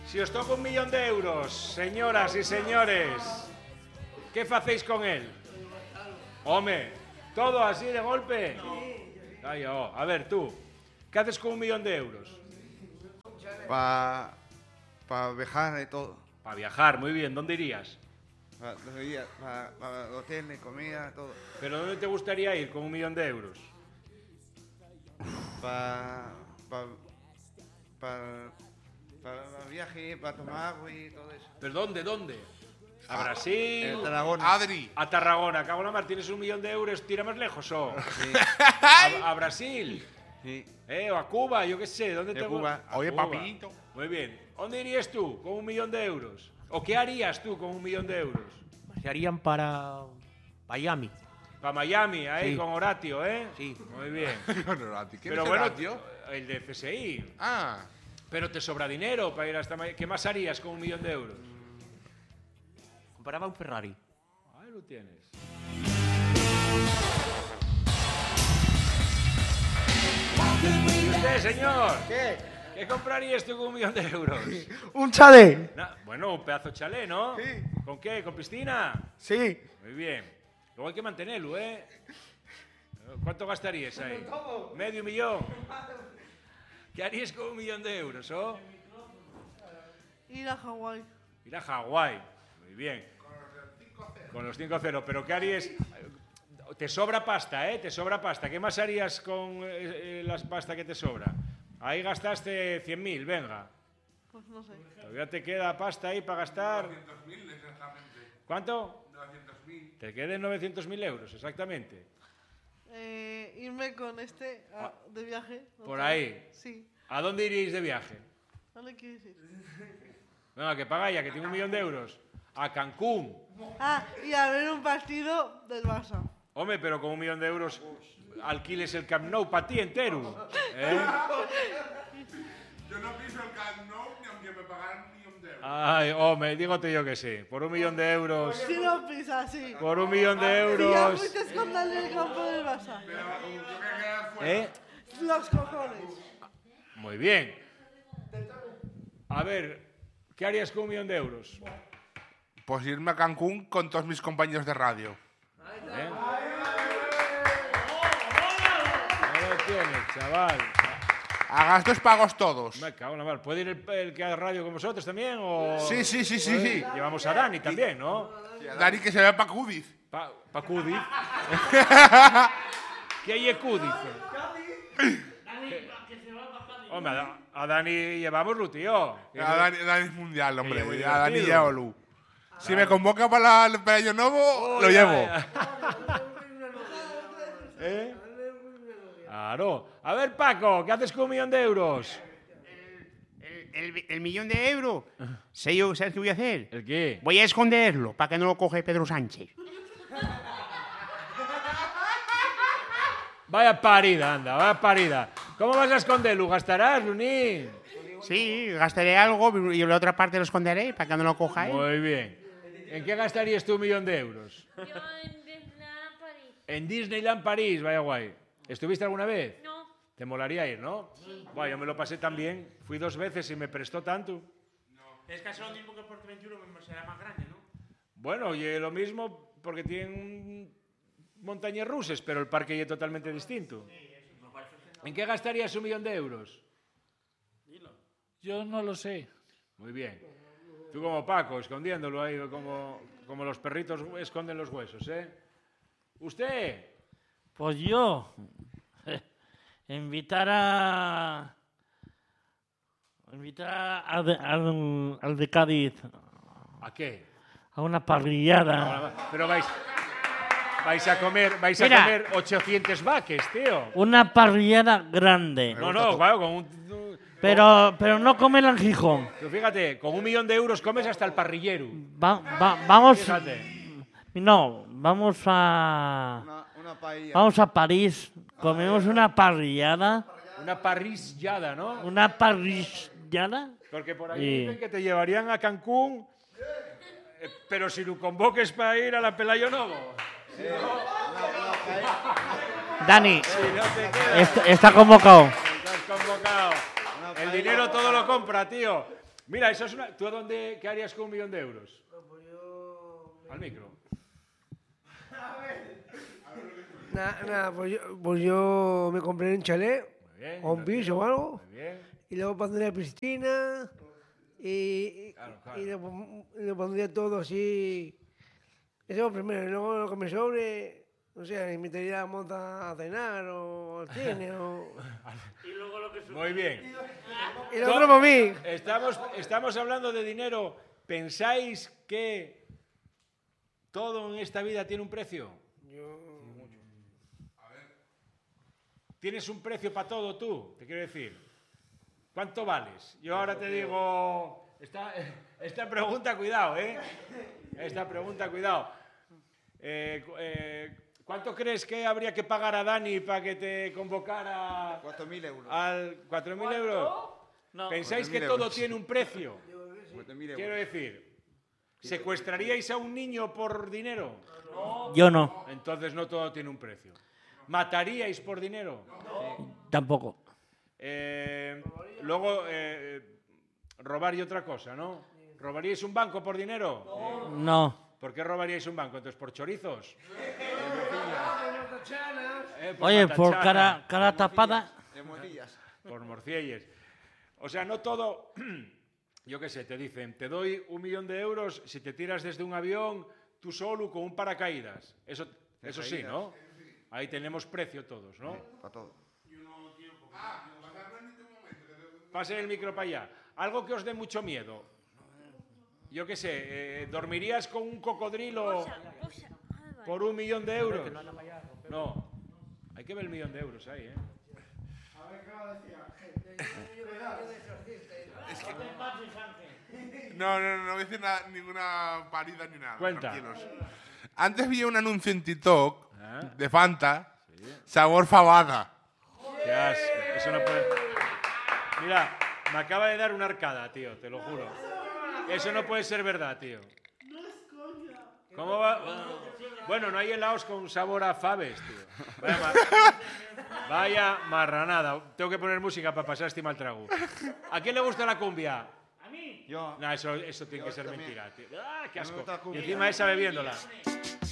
Si os toca 1 millón de euros, señoras y señores, ¿qué facéis con él? Home, todo así de golpe. Ay, oh. A ver, tú, ¿qué haces con 1 millón de euros? Para viajar y todo. Para viajar, muy bien. ¿Dónde irías? Para hoteles, comida, todo. ¿Pero dónde te gustaría ir con 1 millón de euros? Para viaje, para tomar agua y todo eso. ¿Pero dónde? ¿A Brasil? Tarragona. Adri. A Tarragona. Cago en la mar, tienes 1 millón de euros, tira más lejos, ¿o? Sí. ¿A Brasil? Sí. O a Cuba, yo qué sé. ¿Dónde te Cuba. a Oye, Cuba. papito. Muy bien. ¿Dónde irías tú con 1 millón de euros? ¿O qué harías tú con 1 millón de euros? Se harían para Miami. Para Miami, ahí Sí. con Horatio, ¿eh? Sí. Muy bien. ¿Quién Pero es bueno, Horatio? el de CSI. Ah, Pero te sobra dinero para ir hasta Miami. ¿Qué más harías con 1 millón de euros? Compraba un Ferrari. Ahí lo tienes. ¿Y usted, señor? ¿Qué comprarías tú con 1 millón de euros? ¡Un chalet! Bueno, un pedazo de chalet, ¿no? Sí. ¿Con qué? ¿Con piscina? Sí. Muy bien. Luego hay que mantenerlo, ¿eh? ¿Cuánto gastarías ahí? ¿Medio millón? ¿Qué harías con 1 millón de euros, oh? Ir a Hawái. Ir a Hawái. Muy bien. Con los 5-0. ¿Pero qué harías? Te sobra pasta, ¿eh? Te sobra pasta. ¿Qué más harías con la pasta que te sobra? Ahí gastaste 100.000, venga. Pues no sé. Todavía te queda pasta ahí para gastar. 900.000 exactamente. ¿Cuánto? 900.000. Te queden 900.000 euros, exactamente. Irme con de viaje. Por ahí. Sí. ¿A dónde iríais de viaje? ¿Dónde quieres ir? Venga, que paga ya, que tiene 1 millón de euros. A Cancún. Y a ver un partido del Barça. Hombre, pero con 1 millón de euros alquiles el Camp Nou para ti entero. ¿Eh? Yo no piso el Camp Nou ni aunque me pagaran 1 millón de euros. Ay, hombre, dígote yo que sí. Por 1 millón de euros. Si no pisas, sí. Por 1 millón de Si ya euros. fuiste con Dani en el campo del Barça. Pero yo que quedar fuera. ¿Eh? Los cojones. Muy bien. A ver, ¿qué harías con 1 millón de euros? Pues irme a Cancún con todos mis compañeros de radio. ¿Eh? Ahí lo tienes, chaval. A gastos pagos todos. Me cago en la mar. ¿Puede ir el que haga radio con vosotros también? O... Sí. Llevamos a Dani también, ¿no? Dani que se vea para Cudiz. Pa Cudiz. ¿Qué hay Cudiz? Hombre, a Dani llevámoslo, tío. A Dani es mundial, hombre. Que muy A Dani divertido. llévalo. Si me convoca para el año nuevo, lo llevo. ¿Eh? Claro. A ver, Paco, ¿qué haces con 1 millón de euros? El millón de euros. ¿Sabes qué voy a hacer? ¿El qué? Voy a esconderlo para que no lo coge Pedro Sánchez. Vaya parida, anda, vaya parida. ¿Cómo vas a esconderlo? ¿Gastarás, Lunín? Sí, gastaré algo y la otra parte lo esconderé para que no lo coja él. Muy bien. ¿En qué gastarías tú 1 millón de euros? Yo en Disneyland París. En Disneyland París, vaya guay. ¿Estuviste alguna vez? No. Te molaría ir, ¿no? Sí. Bueno, yo me lo pasé tan bien. Fui 2 veces y me prestó tanto. Es casi lo mismo que Portaventura, será más grande, ¿no? Bueno, y lo mismo porque tienen montañas rusas, pero el parque es totalmente distinto. ¿En qué gastarías 1 millón de euros? Yo no lo sé. Muy bien. Tú como Paco, escondiéndolo ahí, como los perritos esconden los huesos, ¿eh? ¿Usted? Pues yo invitar al de Cádiz ¿A qué? a una parrillada. Pero vais a comer, Mira. 800 vaques, tío. Una parrillada grande. No, claro, con un... Pero no comer en Gijón. Pero fíjate, con 1 millón de euros comes hasta el parrillero. Vamos. Fíjate. No, vamos a París. Comemos una parrillada. Una parrillada, ¿no? Una parrillada. Porque por ahí dicen que te llevarían a Cancún, pero si lo convoques para ir a la Pelayo Novo. Dani, Si no te quedas, está convocado. estás convocado. El dinero todo lo compra, tío. Mira, eso es una... ¿Tú a dónde, qué harías con 1 millón de euros? Pues yo... Al micro. Nada, pues yo me compré un chalet Muy bien. o un piso o algo. Muy bien. Y luego pondría piscina y le pondría todo así. Eso primero, y luego lo que me sobre, no sé, invitaría a Monta a cenar o al cine o... Muy bien. Y lo otro para mí. Estamos hablando de dinero. ¿Pensáis que todo en esta vida tiene un precio? ¿Tienes un precio para todo tú? Te quiero decir. ¿Cuánto vales? Yo ahora te digo... Esta pregunta, cuidado, ¿eh? Esta pregunta, cuidado. ¿Cuánto crees que habría que pagar a Dani para que te convocara 4.000 euros. al 4.000 euros? No. ¿Pensáis que 4.000 todo euros. tiene un precio? 4.000 Quiero euros. decir, ¿secuestraríais a un niño por dinero? Yo no, Entonces no todo tiene un precio. ¿Mataríais por dinero? tampoco. Luego, robar y otra cosa, ¿no? ¿Robaríais un banco por dinero? No. ¿Por qué robaríais un banco? Entonces, ¿por chorizos? Oye, por matachana, cara tapada. De motillas. por morcielles. O sea, no todo... Yo qué sé, te dicen, te doy 1 millón de euros si te tiras desde un avión tú solo con un paracaídas. Eso sí, ¿no? Ahí tenemos precio todos, ¿no? Para todo. Pasen el micro para allá. Algo que os dé mucho miedo. Yo qué sé, ¿dormirías con un cocodrilo por 1 millón de euros? No. Hay que ver el 1 millón de euros ahí, ¿eh? No voy a decir ninguna parida ni nada. Cuenta. Tranquilos. Antes vi un anuncio en TikTok Ah. de Fanta, sabor fabada. Qué asco. Eso no puede... Mira, me acaba de dar una arcada, tío, te lo juro. Eso no puede ser verdad, tío. ¿Cómo va? Bueno, no hay helados con sabor a faves, tío. Vaya marranada. Tengo que poner música para pasar este mal trago. ¿A quién le gusta la cumbia? Yo. No, eso tiene que ser también. mentira, tío. ¡Ah, qué Me asco! gusta la Y cumbia. encima esa bebiéndola.